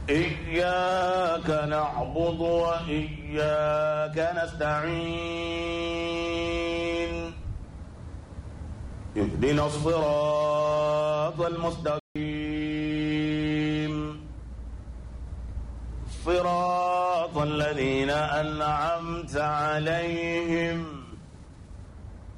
إياك نعبد وإياك نستعين اهدنا الصراط المستقيم صراط الذين أنعمت عليهم